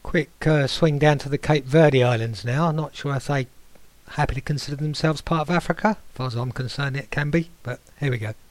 Quick swing down to the Cape Verde Islands now. I'm not sure if they happily consider themselves part of Africa. As far as I'm concerned, it can be, but here we go.